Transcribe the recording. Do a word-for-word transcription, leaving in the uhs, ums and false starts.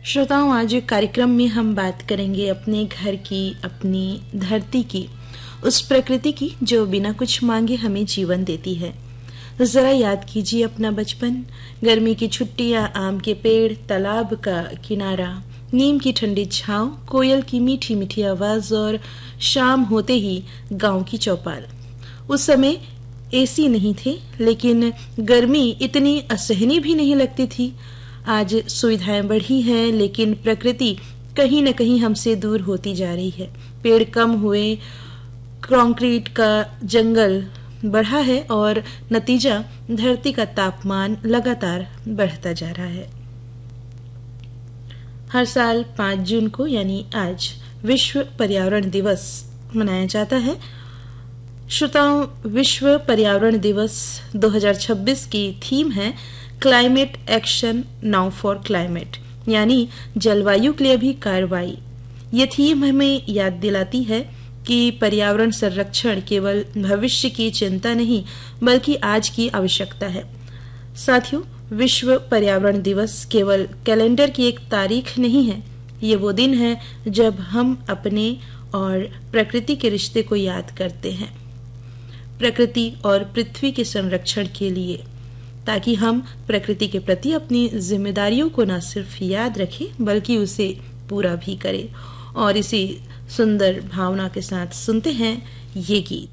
श्रोताओं, आज कार्यक्रम में हम बात करेंगे अपने घर की, अपनी धरती की, उस प्रकृति की जो बिना कुछ मांगे हमें जीवन देती है। जरा याद कीजिए अपना बचपन, गर्मी की छुट्टियां, आम के पेड़, तालाब का किनारा, नीम की ठंडी छांव, कोयल की मीठी मीठी आवाज और शाम होते ही गांव की चौपाल। उस समय एसी नहीं थे, लेकिन गर्मी इतनी असहनीय भी नहीं लगती थी। आज सुविधाएं बढ़ी हैं, लेकिन प्रकृति कहीं न कहीं हमसे दूर होती जा रही है। पेड़ कम हुए, कंक्रीट का जंगल बढ़ा है और नतीजा धरती का तापमान लगातार बढ़ता जा रहा है। हर साल पाँच जून को यानी आज विश्व पर्यावरण दिवस मनाया जाता है। श्रोताओं, विश्व पर्यावरण दिवस दो हज़ार छब्बीस की थीम है climate action now for climate, यानी जलवायु के लिए भी कार्रवाई। ये थीम हमें याद दिलाती है कि पर्यावरण संरक्षण केवल भविष्य की चिंता नहीं, बल्कि आज की आवश्यकता है। साथियों, विश्व पर्यावरण दिवस केवल कैलेंडर की एक तारीख नहीं है। ये वो दिन है जब हम अपने और प्रकृति के रिश्ते को याद करते हैं, प्रकृति और पृथ्वी के संरक्षण के लिए, ताकि हम प्रकृति के प्रति अपनी जिम्मेदारियों को न सिर्फ याद रखें बल्कि उसे पूरा भी करें। और इसी सुंदर भावना के साथ सुनते हैं ये गीत।